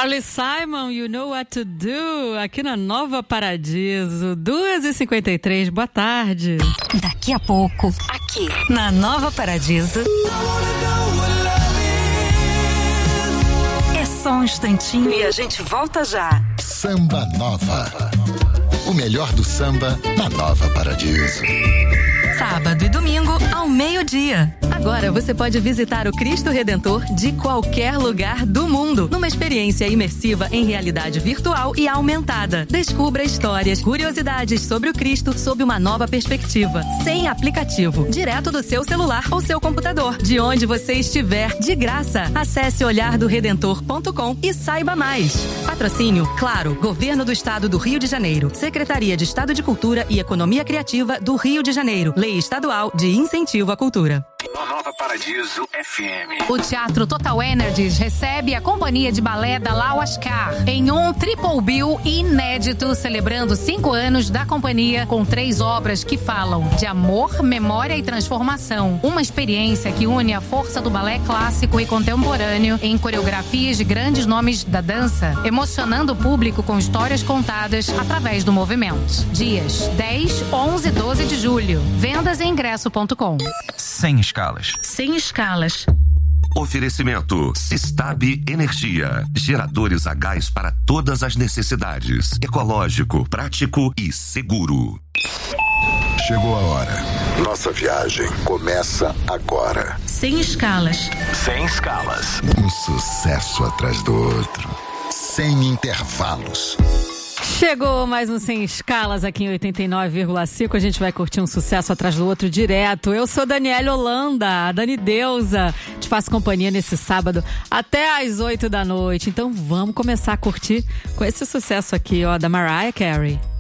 Carly Simon, You Know What to Do, aqui na Nova Paradiso, 2h53, boa tarde. Daqui a pouco, aqui na Nova Paradiso. É só um instantinho e a gente volta já. Samba Nova. O melhor do samba na Nova Paradiso. Sábado e domingo ao meio-dia. Agora você pode visitar o Cristo Redentor de qualquer lugar do mundo, numa experiência imersiva em realidade virtual e aumentada. Descubra histórias, curiosidades sobre o Cristo sob uma nova perspectiva, sem aplicativo, direto do seu celular ou seu computador, de onde você estiver, de graça. Acesse olhardoredentor.com e saiba mais. Patrocínio, claro, Governo do Estado do Rio de Janeiro, Secretaria de Estado de Cultura e Economia Criativa do Rio de Janeiro, Lei Estadual de Incentivo à Cultura. Nova Paradiso FM. O Teatro Total Energies recebe a companhia de balé da Lauascar em um triple bill inédito, celebrando 5 anos da companhia, com 3 obras que falam de amor, memória e transformação. Uma experiência que une a força do balé clássico e contemporâneo em coreografias de grandes nomes da dança, emocionando o público com histórias contadas através do movimento. Dias 10, 11 e 12 de julho. Vendas em ingresso.com. Sem escalas. Sem escalas. Oferecimento Sistab Energia. Geradores a gás para todas as necessidades. Ecológico, prático e seguro. Chegou a hora. Nossa viagem começa agora. Sem escalas. Sem escalas. Um sucesso atrás do outro. Sem intervalos. Chegou mais um Sem Escalas aqui em 89,5. A gente vai curtir um sucesso atrás do outro direto. Eu sou Daniela Holanda, a Dani Deusa. Te faço companhia nesse sábado até às 8 da noite. Então vamos começar a curtir com esse sucesso aqui, ó, da Mariah Carey.